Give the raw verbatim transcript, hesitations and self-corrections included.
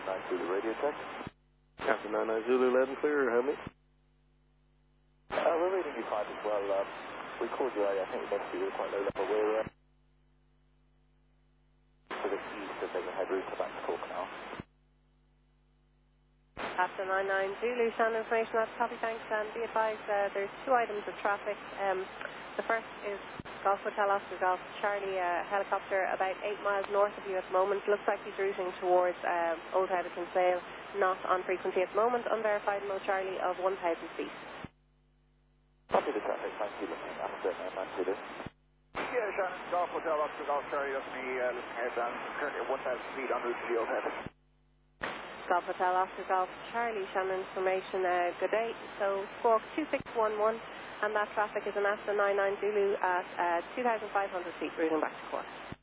nine nine Zulu radio check. After nine nine Zulu, loud and clear, how many? Uh, we're reading you fine as well. Um, we called you earlier, I think we missed you, we were quite low level. We're uh, to the east of the head route back to Cork now. After nine nine Zulu, sound information at copy, thanks, and be advised uh, there's two items of traffic. Um, the first is Golf Hotel Oscar Golf Charlie uh, helicopter about eight miles north of you at the moment. Looks like he's routing towards uh, Old Heatherton Sale, not on frequency at the moment. Unverified Mo Charlie of one thousand feet. Copy the traffic, thank you, looking after nine nine Zulu. Yeah, Shannon, Golf Hotel Oscar Golf Charlie, that's me uh, looking ahead down, currently at one thousand feet en route to the Old Heatherton. Golf Hotel Oscar Golf Charlie, Shannon information, uh, good day. So squawk two six one one, and that traffic is an Aston nine nine Zulu at uh, two thousand five hundred feet, routing back to Cork.